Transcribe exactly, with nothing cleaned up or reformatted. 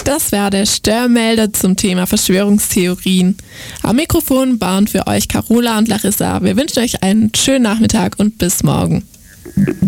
Das war der Störmelder zum Thema Verschwörungstheorien. Am Mikrofon waren für euch Carola und Larissa. Wir wünschen euch einen schönen Nachmittag und bis morgen.